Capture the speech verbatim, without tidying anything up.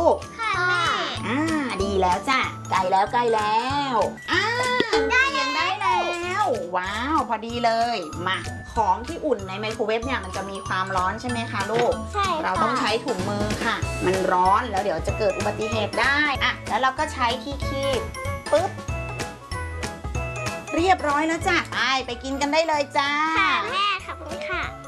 กค่ะแม่อ่าดีแล้วจ้ะใกล้แล้วใกล้แล้วอ่าได้ยังได้แล้วว้าวพอดีเลยมาของที่อุ่นในไมโครเวฟเนี่ยมันจะมีความร้อนใช่ไหมคะลูกใช่เราต้องใช้ถุงมือค่ะมันร้อนแล้วเดี๋ยวจะเกิดอุบัติเหตุได้อ่ะแล้วเราก็ใช้ที่คีบปึ๊บเรียบร้อยแล้วจ้ะไปไปกินกันได้เลยจ้าค่ะแม่ขอบคุณค่ะ